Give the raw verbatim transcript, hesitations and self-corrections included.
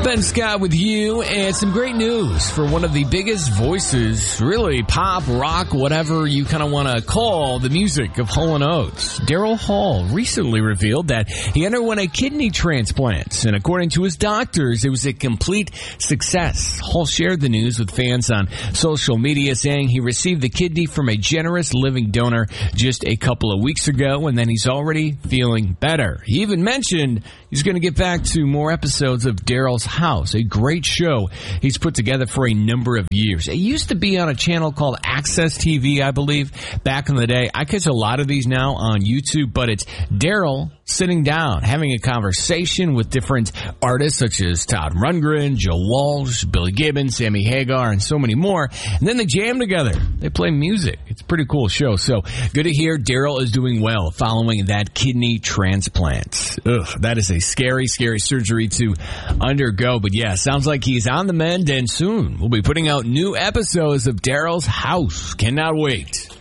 Ben Scott with you, and some great news for one of the biggest voices, really pop, rock, whatever you kind of want to call the music of Hall and Oates. Daryl Hall recently revealed that he underwent a kidney transplant, and according to his doctors, it was a complete success. Hall shared the news with fans on social media, saying he received the kidney from a generous living donor just a couple of weeks ago, and then he's already feeling better. He even mentioned he's going to get back to more episodes of Daryl's House, a great show he's put together for a number of years. It used to be on a channel called Access T V, I believe, back in the day. I catch a lot of these now on YouTube, but it's Daryl sitting down, having a conversation with different artists such as Todd Rundgren, Joe Walsh, Billy Gibbons, Sammy Hagar, and so many more. And then they jam together. They play music. It's a pretty cool show. So good to hear Daryl is doing well following that kidney transplant. Ugh, that is a scary, scary surgery to undergo. But yeah, sounds like he's on the mend, and soon we'll be putting out new episodes of Daryl's House. Cannot wait.